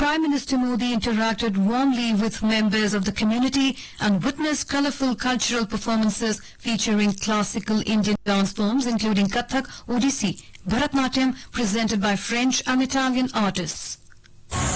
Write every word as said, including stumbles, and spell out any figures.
Prime Minister Modi interacted warmly with members of the community and witnessed colourful cultural performances featuring classical Indian dance forms including Kathak, Odissi, Bharatnatyam, presented by French and Italian artists.